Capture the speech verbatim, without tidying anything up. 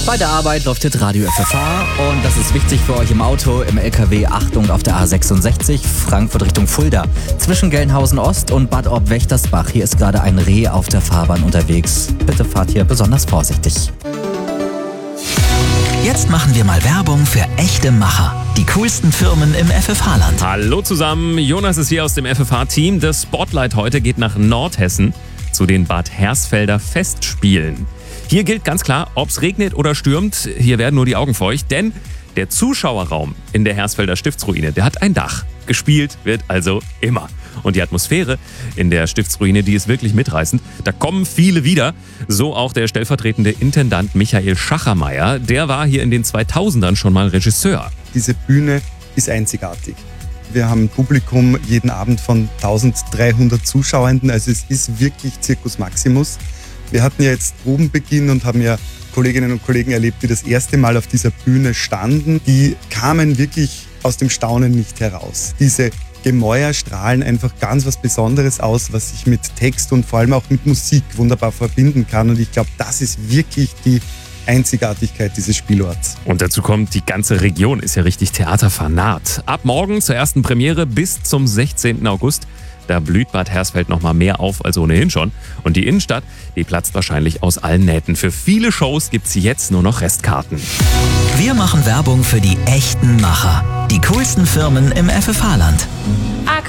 Bei der Arbeit läuft jetzt Radio F F H und das ist wichtig für euch im Auto, im L K W. Achtung auf der A sechsundsechzig, Frankfurt Richtung Fulda. Zwischen Gelnhausen Ost und Bad Orb-Wächtersbach. Hier ist gerade ein Reh auf der Fahrbahn unterwegs. Bitte fahrt hier besonders vorsichtig. Jetzt machen wir mal Werbung für echte Macher. Die coolsten Firmen im F F H-Land. Hallo zusammen, Jonas ist hier aus dem F F H-Team. Das Spotlight heute geht nach Nordhessen zu den Bad Hersfelder Festspielen. Hier gilt ganz klar, ob es regnet oder stürmt, hier werden nur die Augen feucht, denn der Zuschauerraum in der Hersfelder Stiftsruine, der hat ein Dach. Gespielt wird also immer. Und die Atmosphäre in der Stiftsruine, die ist wirklich mitreißend. Da kommen viele wieder. So auch der stellvertretende Intendant Michael Schachermeier. Der war hier in den zweitausendern schon mal Regisseur. Diese Bühne ist einzigartig. Wir haben ein Publikum jeden Abend von eintausenddreihundert Zuschauenden. Also es ist wirklich Circus Maximus. Wir hatten ja jetzt Probenbeginn und haben ja Kolleginnen und Kollegen erlebt, die das erste Mal auf dieser Bühne standen. Die kamen wirklich aus dem Staunen nicht heraus. Diese Gemäuer strahlen einfach ganz was Besonderes aus, was ich mit Text und vor allem auch mit Musik wunderbar verbinden kann. Und ich glaube, das ist wirklich die Einzigartigkeit dieses Spielorts. Und dazu kommt, die ganze Region ist ja richtig theaterfanat. Ab morgen zur ersten Premiere bis zum sechzehnten August. Da blüht Bad Hersfeld noch mal mehr auf als ohnehin schon. Und die Innenstadt, die platzt wahrscheinlich aus allen Nähten. Für viele Shows gibt's jetzt nur noch Restkarten. Wir machen Werbung für die echten Macher. Die coolsten Firmen im F F H-Land.